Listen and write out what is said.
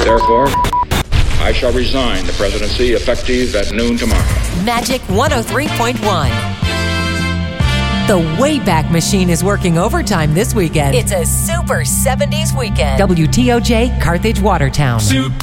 Therefore, I shall resign the presidency effective at noon tomorrow. Magic 103.1. The Wayback Machine is working overtime this weekend. It's a Super 70s weekend. WTOJ, Carthage, Watertown. Super